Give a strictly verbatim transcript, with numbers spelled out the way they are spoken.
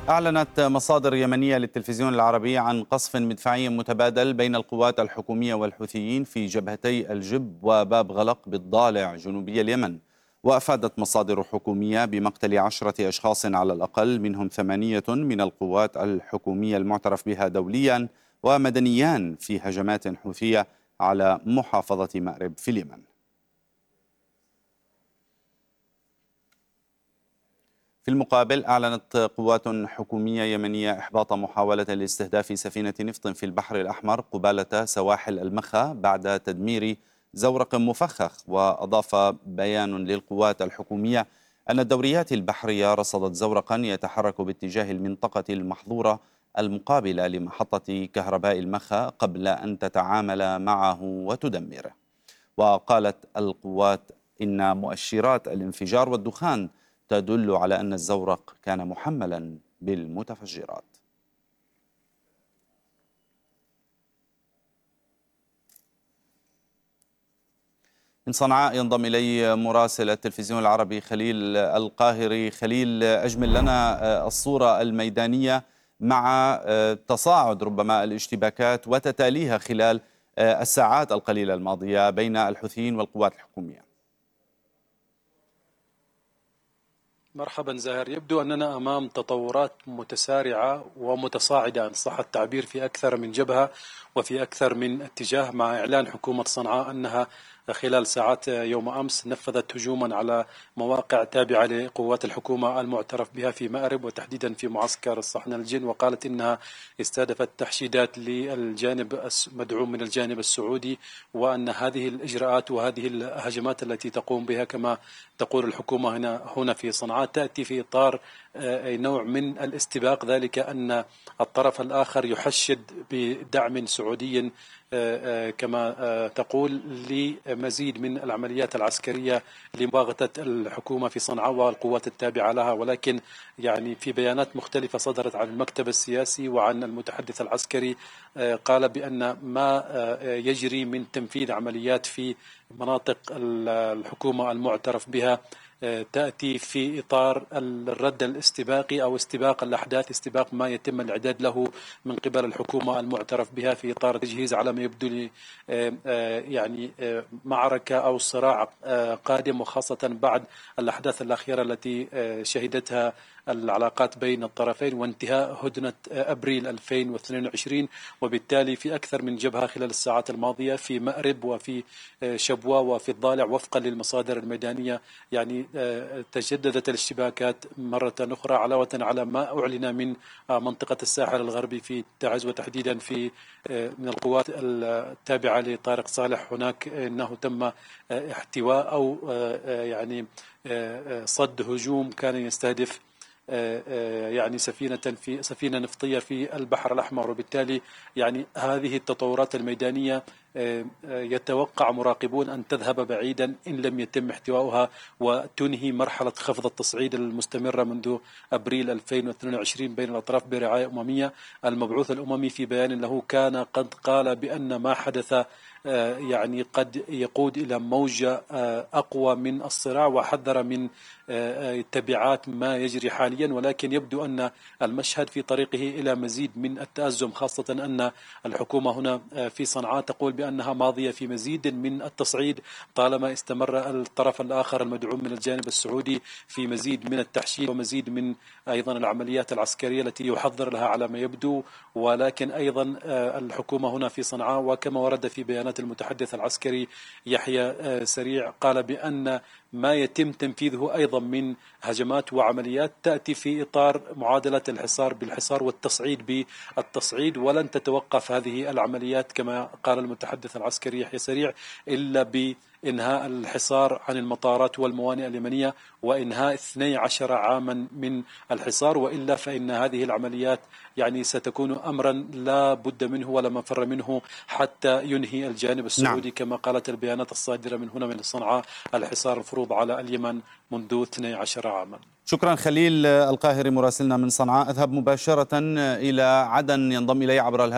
أعلنت مصادر يمنية للتلفزيون العربي عن قصف مدفعي متبادل بين القوات الحكومية والحوثيين في جبهتي الجب وباب غلق بالضالع جنوبي اليمن. وأفادت مصادر حكومية بمقتل عشرة أشخاص على الأقل، منهم ثمانية من القوات الحكومية المعترف بها دوليا ومدنيان، في هجمات حوثية على محافظة مأرب في اليمن. في المقابل، أعلنت قوات حكومية يمنية إحباط محاولة لاستهداف سفينة نفط في البحر الأحمر قبالة سواحل المخا بعد تدمير زورق مفخخ. وأضاف بيان للقوات الحكومية أن الدوريات البحرية رصدت زورقا يتحرك باتجاه المنطقة المحظورة المقابلة لمحطة كهرباء المخا قبل أن تتعامل معه وتدمره. وقالت القوات إن مؤشرات الانفجار والدخان تدل على أن الزورق كان محملا بالمتفجرات. من صنعاء ينضم إلي مراسل التلفزيون العربي خليل القاهري. خليل، أجمل لنا الصورة الميدانية مع تصاعد ربما الاشتباكات وتتاليها خلال الساعات القليلة الماضية بين الحوثيين والقوات الحكومية. مرحبا زاهر، يبدو أننا أمام تطورات متسارعة ومتصاعدة إن صح التعبير في أكثر من جبهة وفي أكثر من اتجاه، مع إعلان حكومة صنعاء أنها خلال ساعات يوم أمس نفذت هجوما على مواقع تابعة لقوات الحكومة المعترف بها في مأرب، وتحديدا في معسكر الصحن الجن، وقالت إنها استهدفت تحشيدات للجانب مدعوم من الجانب السعودي، وأن هذه الإجراءات وهذه الهجمات التي تقوم بها كما تقول الحكومة هنا هنا في صنعاء تأتي في إطار نوع من الاستباق، ذلك أن الطرف الآخر يحشد بدعم سعودي كما تقول لمزيد من العمليات العسكرية لمباغتة الحكومة في صنعاء والقوات التابعة لها. ولكن يعني في بيانات مختلفة صدرت عن المكتب السياسي وعن المتحدث العسكري قال بأن ما يجري من تنفيذ عمليات في مناطق الحكومة المعترف بها تأتي في إطار الرد الاستباقي أو استباق الأحداث، استباق ما يتم الإعداد له من قبل الحكومة المعترف بها في إطار تجهيز على ما يبدو لي يعني معركة أو صراع قادم، وخاصة بعد الأحداث الأخيرة التي شهدتها العلاقات بين الطرفين وانتهاء هدنة أبريل ألفين واثنين وعشرين. وبالتالي في أكثر من جبهة خلال الساعات الماضية في مأرب وفي شبوة وفي الضالع وفقا للمصادر الميدانية يعني تجددت الاشتباكات مرة أخرى، علاوة على ما أعلن من منطقة الساحل الغربي في تعز، وتحديدا في من القوات التابعة لطارق صالح. هناك أنه تم احتواء أو يعني صد هجوم كان يستهدف يعني سفينة في سفينة نفطية في البحر الأحمر. وبالتالي يعني هذه التطورات الميدانية يتوقع مراقبون أن تذهب بعيدا إن لم يتم احتوائها وتنهي مرحلة خفض التصعيد المستمرة منذ أبريل ألفين واثنين وعشرين بين الأطراف برعاية أممية. المبعوث الأممي في بيان له كان قد قال بأن ما حدث يعني قد يقود إلى موجة أقوى من الصراع، وحذر من تبعات ما يجري حاليا. ولكن يبدو أن المشهد في طريقه إلى مزيد من التأزم، خاصة أن الحكومة هنا في صنعاء تقول بأنها ماضية في مزيد من التصعيد طالما استمر الطرف الآخر المدعوم من الجانب السعودي في مزيد من التحشيد ومزيد من أيضا العمليات العسكرية التي يحضر لها على ما يبدو. ولكن أيضا الحكومة هنا في صنعاء وكما ورد في بيانات المتحدث العسكري يحيى سريع قال بأن ما يتم تنفيذه أيضا من هجمات وعمليات تأتي في إطار معادلة الحصار بالحصار والتصعيد بالتصعيد، ولن تتوقف هذه العمليات كما قال المتحدث العسكري يحيى سريع إلا بإنهاء الحصار عن المطارات والموانئ اليمنية وإنهاء اثني عشر عاما من الحصار، وإلا فإن هذه العمليات يعني ستكون أمرا لا بد منه ولا مفر منه حتى ينهي الجانب السعودي. نعم. كما قالت البيانات الصادرة من هنا من صنعاء الحصار المفروض على اليمن منذ اثني عشر عاما. شكرا خليل القاهري مراسلنا من صنعاء. أذهب مباشرة إلى عدن، ينضم إلي عبر الهاتف